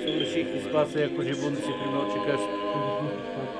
Съвърших и спаса, jako že bun si primel čekat.